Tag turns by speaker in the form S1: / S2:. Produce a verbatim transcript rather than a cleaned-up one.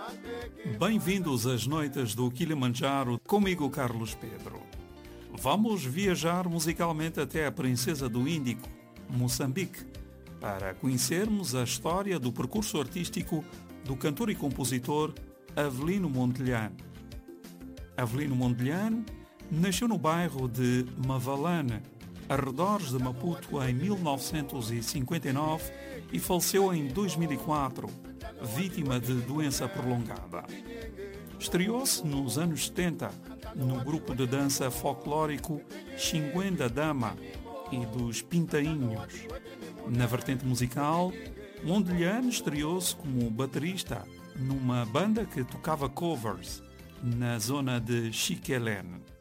S1: Bem-vindos às noites do Kilimanjaro, comigo Carlos Pedro. Vamos viajar musicalmente até a Princesa do Índico, Moçambique, para conhecermos a história do percurso artístico do cantor e compositor Avelino Mondlane. Avelino Mondlane nasceu no bairro de Mavalane, arredores de Maputo, em mil novecentos e cinquenta e nove e faleceu em dois mil e quatro, vítima de doença prolongada. Estreou-se nos anos setenta no grupo de dança folclórico Xinguenda Dama e dos Pintainhos. Na vertente musical, Mondlane estreou-se como baterista numa banda que tocava covers na zona de Chiquelene.